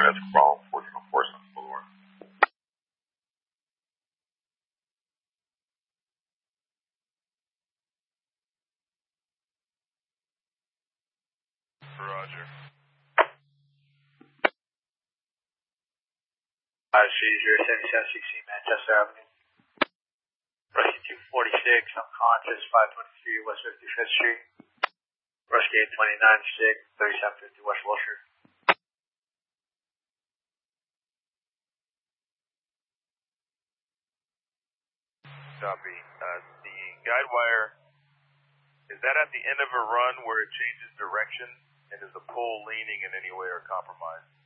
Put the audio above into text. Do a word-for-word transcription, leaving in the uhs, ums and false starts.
That's Crawl, fourteen oh four Sunset Boulevard. Roger. Uh, seizure, seventy-seven sixteen Manchester Avenue. Rescue two forty-six, unconscious, five twenty-three West fifty-fifth Street. Rescue eight twenty-nine six, thirty-seven fifty West Wilshire. Copy. Uh, the guide wire, is that at the end of a run where it changes direction? And is the pole leaning in any way or compromised?